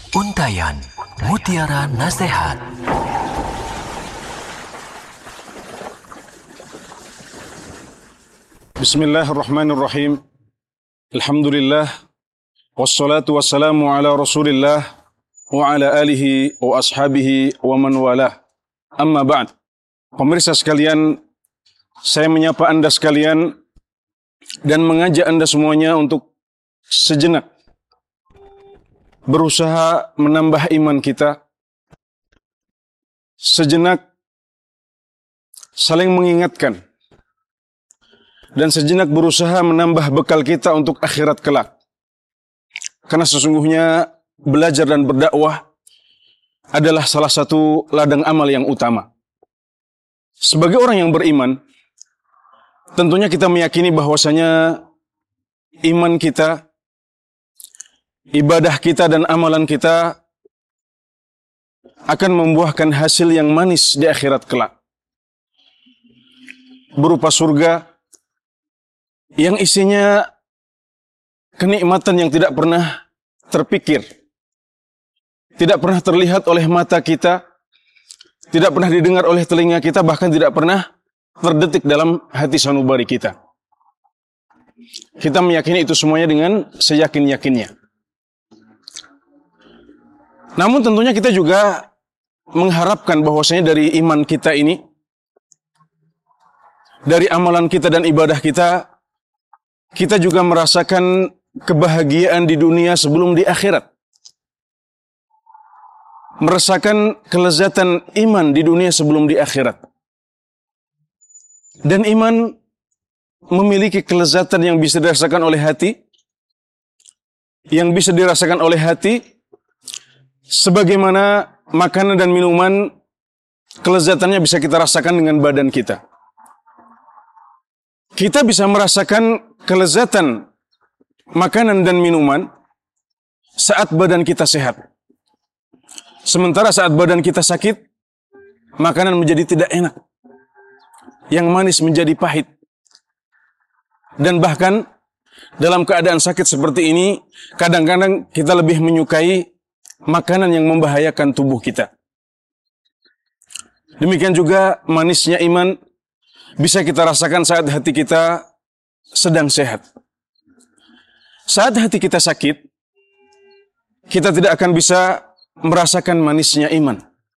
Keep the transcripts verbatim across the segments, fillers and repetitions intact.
Untayan Mutiara Nasihat. Bismillahirrahmanirrahim. Alhamdulillah. Wassalatu wassalamu ala Rasulillah wa ala alihi wa ashabihi wa man walah. Amma ba'd. Pemirsa sekalian, saya menyapa Anda sekalian dan mengajak Anda semuanya untuk sejenak berusaha menambah iman kita, sejenak saling mengingatkan, dan sejenak berusaha menambah bekal kita untuk akhirat kelak. Karena sesungguhnya belajar dan berdakwah adalah salah satu ladang amal yang utama. Sebagai orang yang beriman, tentunya kita meyakini bahwasanya iman kita, ibadah kita dan amalan kita akan membuahkan hasil yang manis di akhirat kelak, berupa surga yang isinya kenikmatan yang tidak pernah terpikir, tidak pernah terlihat oleh mata kita, tidak pernah didengar oleh telinga kita, bahkan tidak pernah terdetik dalam hati sanubari kita. Kita meyakini itu semuanya dengan seyakin-yakinnya. Namun tentunya kita juga mengharapkan bahwasanya dari iman kita ini, dari amalan kita dan ibadah kita, kita juga merasakan kebahagiaan di dunia sebelum di akhirat. Merasakan kelezatan iman di dunia sebelum di akhirat. Dan iman memiliki kelezatan yang bisa dirasakan oleh hati, yang bisa dirasakan oleh hati, sebagaimana makanan dan minuman kelezatannya bisa kita rasakan dengan badan kita. Kita bisa merasakan kelezatan makanan dan minuman saat badan kita sehat. Sementara saat badan kita sakit, makanan menjadi tidak enak. Yang manis menjadi pahit. Dan bahkan dalam keadaan sakit seperti ini, kadang-kadang kita lebih menyukai makanan yang membahayakan tubuh kita. Demikian juga manisnya iman bisa kita rasakan saat hati kita sedang sehat. Saat hati kita sakit, kita tidak akan bisa merasakan manisnya iman.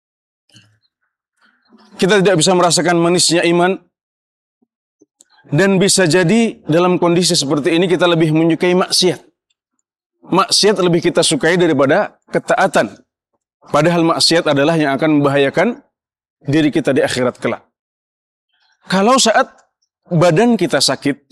Kita tidak bisa merasakan manisnya iman, dan bisa jadi dalam kondisi seperti ini kita lebih menyukai maksiat. Maksiat lebih kita sukai daripada ketaatan. Padahal maksiat adalah yang akan membahayakan diri kita di akhirat kelak. Kalau saat badan kita sakit,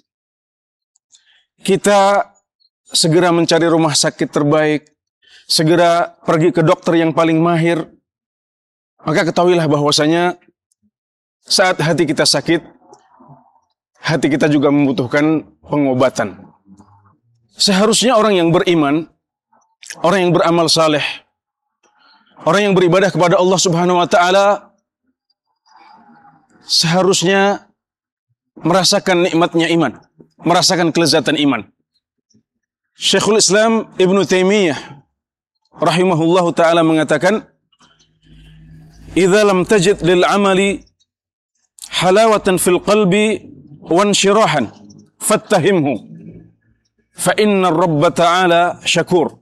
kita segera mencari rumah sakit terbaik, segera pergi ke dokter yang paling mahir, maka ketahuilah bahwasanya saat hati kita sakit, hati kita juga membutuhkan pengobatan. Seharusnya orang yang beriman, orang yang beramal saleh, orang yang beribadah kepada Allah Subhanahu wa taala, seharusnya merasakan nikmatnya iman, merasakan kelezatan iman. Syekhul Islam Ibnu Taimiyah rahimahullahu taala mengatakan, "Idza lam tajid lil amali halawatan fil qalbi wa inshirahan fattahimhu. Fa inna Rabb ta'ala syakur."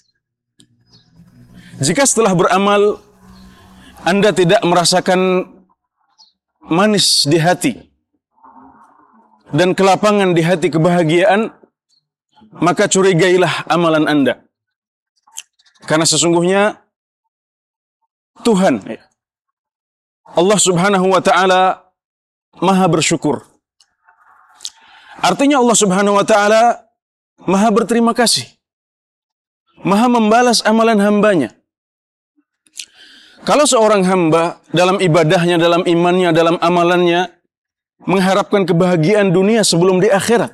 Jika setelah beramal Anda tidak merasakan manis di hati dan kelapangan di hati kebahagiaan, maka curigailah amalan Anda. Karena sesungguhnya Tuhan, Allah Subhanahu wa ta'ala, Maha bersyukur. Artinya Allah Subhanahu wa ta'ala Maha berterima kasih, Maha membalas amalan hambanya. Kalau seorang hamba dalam ibadahnya, dalam imannya, dalam amalannya mengharapkan kebahagiaan dunia sebelum di akhirat,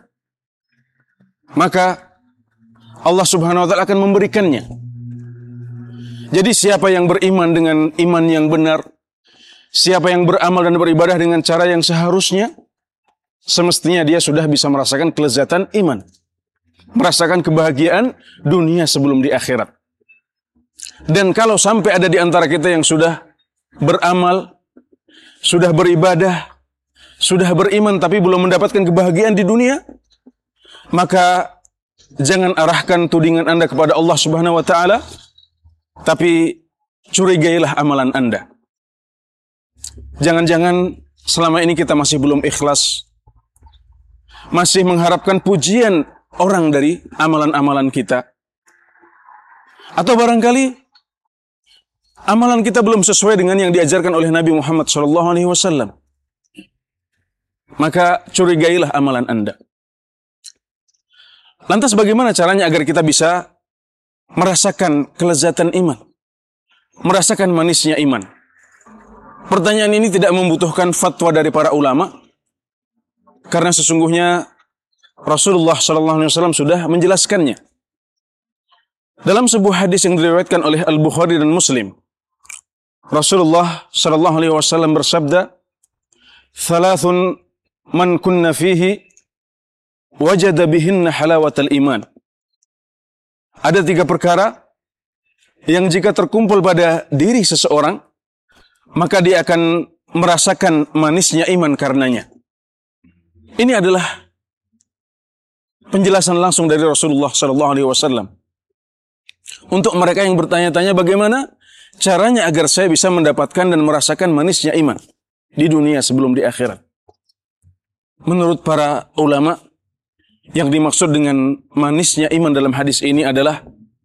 maka Allah Subhanahu wa ta'ala akan memberikannya. Jadi siapa yang beriman dengan iman yang benar, siapa yang beramal dan beribadah dengan cara yang seharusnya, semestinya dia sudah bisa merasakan kelezatan iman, merasakan kebahagiaan dunia sebelum di akhirat. Dan kalau sampai ada di antara kita yang sudah beramal, sudah beribadah, sudah beriman tapi belum mendapatkan kebahagiaan di dunia, maka jangan arahkan tudingan Anda kepada Allah Subhanahu wa taala, tapi curigailah amalan Anda. Jangan-jangan selama ini kita masih belum ikhlas, masih mengharapkan pujian orang dari amalan-amalan kita. Atau barangkali amalan kita belum sesuai dengan yang diajarkan oleh Nabi Muhammad shallallahu alaihi wasallam. Maka curigailah amalan Anda. Lantas bagaimana caranya agar kita bisa merasakan kelezatan iman, merasakan manisnya iman? Pertanyaan ini tidak membutuhkan fatwa dari para ulama, karena sesungguhnya Rasulullah shallallahu alaihi wasallam sudah menjelaskannya. Dalam sebuah hadis yang diriwayatkan oleh Al-Bukhari dan Muslim, Rasulullah shallallahu alaihi wasallam bersabda, "Thalathun man kunna fihi wajada bihinna halawatal iman." Ada tiga perkara yang jika terkumpul pada diri seseorang, maka dia akan merasakan manisnya iman karenanya. Ini adalah penjelasan langsung dari Rasulullah shallallahu alaihi wasallam. Untuk mereka yang bertanya-tanya bagaimana caranya agar saya bisa mendapatkan dan merasakan manisnya iman di dunia sebelum di akhirat. Menurut para ulama, yang dimaksud dengan manisnya iman dalam hadis ini adalah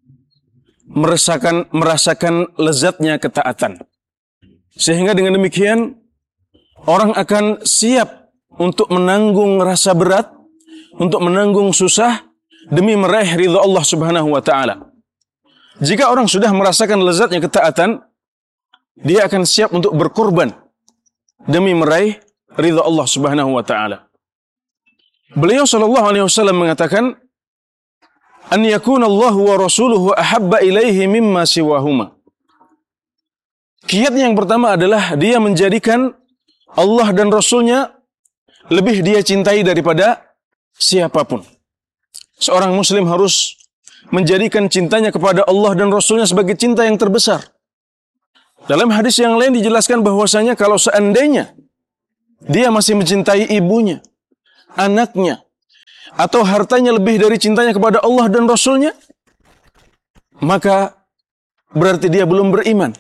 merasakan merasakan lezatnya ketaatan. Sehingga dengan demikian orang akan siap untuk menanggung rasa berat, untuk menanggung susah demi meraih ridha Allah Subhanahu wa taala. Jika orang sudah merasakan lezatnya ketaatan, dia akan siap untuk berkorban demi meraih ridha Allah Subhanahu wa taala. Beliau sallallahu alaihi wasallam mengatakan, "An yakuna Allah wa rasuluhu ahabba ilaihi mimma siwahuma." Kiat yang pertama adalah dia menjadikan Allah dan Rasulnya lebih dia cintai daripada siapapun. Seorang muslim harus menjadikan cintanya kepada Allah dan Rasulnya sebagai cinta yang terbesar. Dalam hadis yang lain dijelaskan bahwasanya kalau seandainya dia masih mencintai ibunya, anaknya, atau hartanya lebih dari cintanya kepada Allah dan Rasulnya, maka berarti dia belum beriman.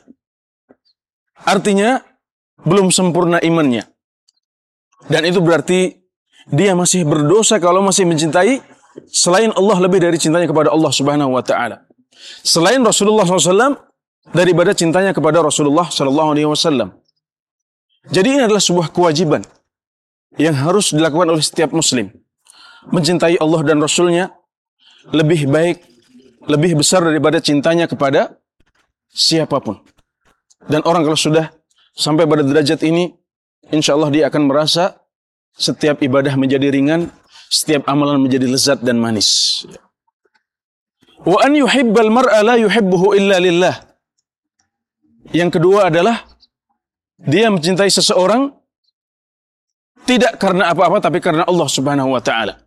Artinya belum sempurna imannya. Dan itu berarti dia masih berdosa kalau masih mencintai selain Allah lebih dari cintanya kepada Allah Subhanahu wa taala. Selain Rasulullah shallallahu alaihi wasallam daripada cintanya kepada Rasulullah shallallahu alaihi wasallam. Jadi ini adalah sebuah kewajiban yang harus dilakukan oleh setiap muslim. Mencintai Allah dan Rasulnya lebih baik, lebih besar daripada cintanya kepada siapapun. Dan orang kalau sudah sampai pada derajat ini, insya Allah dia akan merasa setiap ibadah menjadi ringan, setiap amalan menjadi lezat dan manis. Wa an yuhibbal mar'a la yuhibbuhu illa lillah. Yang kedua adalah dia mencintai seseorang tidak karena apa-apa tapi karena Allah Subhanahu wa taala.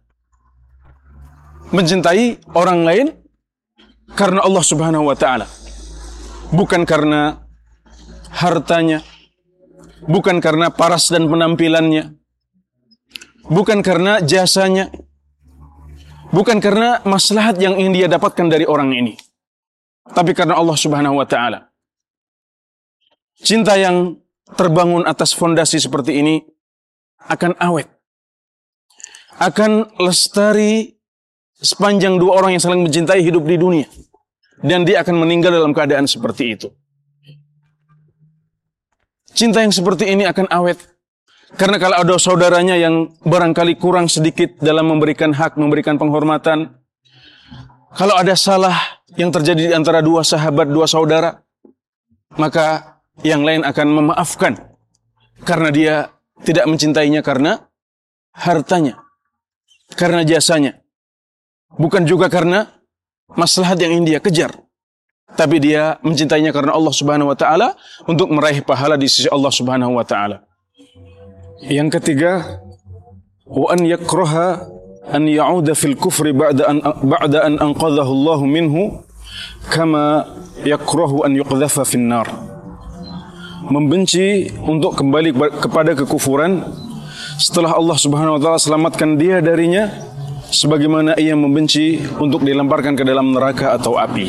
Mencintai orang lain karena Allah Subhanahu wa taala. Bukan karena hartanya, bukan karena paras dan penampilannya, bukan karena jasanya, bukan karena maslahat yang ingin dia dapatkan dari orang ini, tapi karena Allah Subhanahu wa taala. Cinta yang terbangun atas fondasi seperti ini akan awet, akan lestari sepanjang dua orang yang saling mencintai hidup di dunia, dan dia akan meninggal dalam keadaan seperti itu. Cinta yang seperti ini akan awet, karena kalau ada saudaranya yang barangkali kurang sedikit dalam memberikan hak, memberikan penghormatan, kalau ada salah yang terjadi di antara dua sahabat, dua saudara, maka yang lain akan memaafkan, karena dia tidak mencintainya karena hartanya, karena jasanya, bukan juga karena maslahat yang ingin dia kejar, tapi dia mencintainya karena Allah Subhanahu wa taala untuk meraih pahala di sisi Allah Subhanahu wa taala. Yang ketiga, wa an yakraha an ya'uda fil kufri ba'da an ba'da an anqadhahu Allah minhu kama yakrahu an yuqdhafa finnar. Membenci untuk kembali kepada kekufuran setelah Allah Subhanahu wa taala selamatkan dia darinya, sebagaimana ia membenci untuk dilemparkan ke dalam neraka atau api.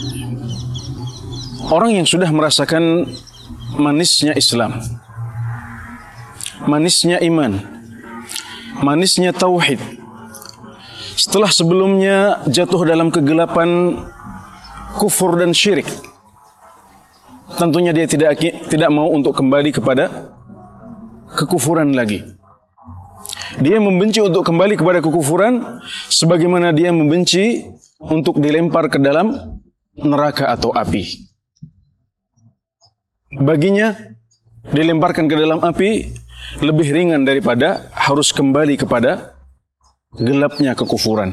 Orang yang sudah merasakan manisnya Islam, manisnya iman, manisnya tauhid, setelah sebelumnya jatuh dalam kegelapan kufur dan syirik, tentunya dia tidak tidak mau untuk kembali kepada kekufuran lagi. Dia membenci untuk kembali kepada kekufuran sebagaimana dia membenci untuk dilempar ke dalam neraka atau api. Baginya dilemparkan ke dalam api lebih ringan daripada harus kembali kepada gelapnya kekufuran.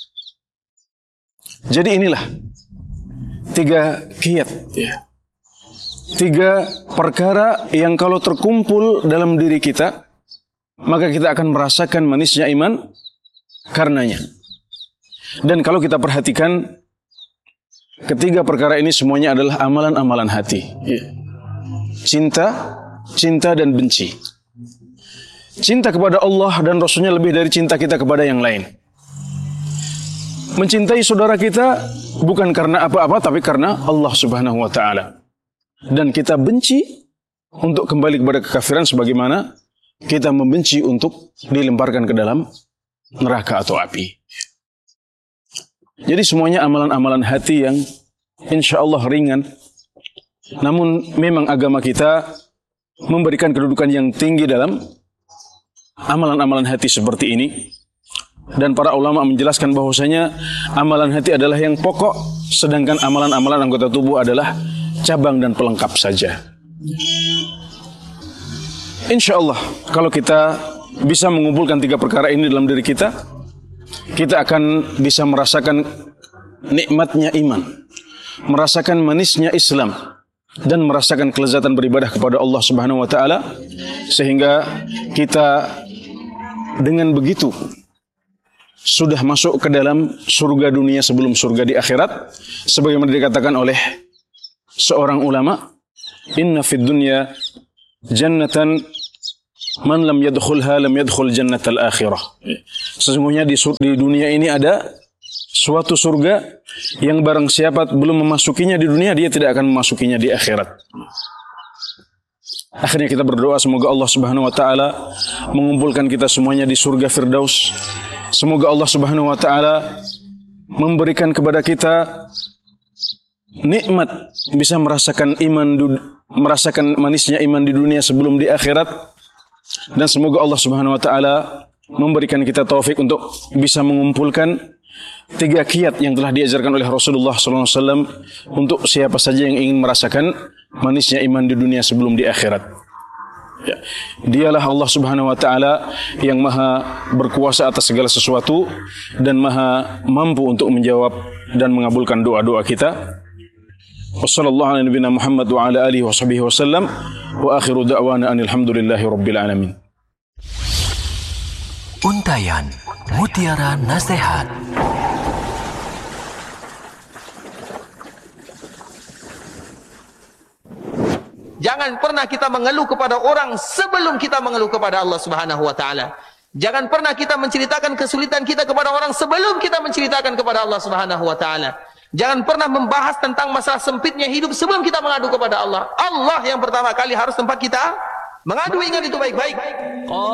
Jadi inilah tiga kiat, ya. Tiga perkara yang kalau terkumpul dalam diri kita, maka kita akan merasakan manisnya iman karenanya. Dan kalau kita perhatikan, ketiga perkara ini semuanya adalah amalan-amalan hati. Cinta, cinta dan benci. Cinta kepada Allah dan Rasulnya lebih dari cinta kita kepada yang lain. Mencintai saudara kita bukan karena apa-apa, tapi karena Allah Subhanahu wa taala. Dan kita benci untuk kembali kepada kekafiran sebagaimana kita membenci untuk dilemparkan ke dalam neraka atau api. Jadi semuanya amalan-amalan hati yang insya Allah ringan. Namun memang agama kita memberikan kedudukan yang tinggi dalam amalan-amalan hati seperti ini. Dan para ulama menjelaskan bahwasanya amalan hati adalah yang pokok, sedangkan amalan-amalan anggota tubuh adalah cabang dan pelengkap saja. Insya Allah, kalau kita bisa mengumpulkan tiga perkara ini dalam diri kita, kita akan bisa merasakan nikmatnya iman, merasakan manisnya Islam, dan merasakan kelezatan beribadah kepada Allah Subhanahu wa taala, sehingga kita dengan begitu sudah masuk ke dalam surga dunia sebelum surga di akhirat, sebagaimana dikatakan oleh seorang ulama, inna fid dunya jannatan man lam yadkhulha lam yadkhul jannatal akhirah. Sesungguhnya di, di dunia ini ada suatu surga yang barang siapa belum memasukinya di dunia, dia tidak akan memasukinya di akhirat. Akhirnya kita berdoa semoga Allah Subhanahu wa taala mengumpulkan kita semuanya di surga Firdaus. Semoga Allah Subhanahu wa taala memberikan kepada kita nikmat bisa merasakan iman, merasakan manisnya iman di dunia sebelum di akhirat, dan semoga Allah Subhanahu wa taala memberikan kita taufik untuk bisa mengumpulkan tiga kiat yang telah diajarkan oleh Rasulullah sallallahu alaihi wasallam untuk siapa saja yang ingin merasakan manisnya iman di dunia sebelum di akhirat. Ya. Dialah Allah Subhanahu wa taala yang maha berkuasa atas segala sesuatu dan maha mampu untuk menjawab dan mengabulkan doa-doa kita. Wassallallahu ala nabiyina Muhammad wa ala alihi wa sahbihi wasallam wa akhiru da'wana alhamdulillahi rabbil alamin. Untayan Mutiara Nasihat. Jangan pernah kita mengeluh kepada orang sebelum kita mengeluh kepada Allah Subhanahu wa taala. Jangan pernah kita menceritakan kesulitan kita kepada orang sebelum kita menceritakan kepada Allah Subhanahu wa taala. Jangan pernah membahas tentang masalah sempitnya hidup sebelum kita mengadu kepada Allah. Allah yang pertama kali harus tempat kita mengadu, ingat itu baik-baik.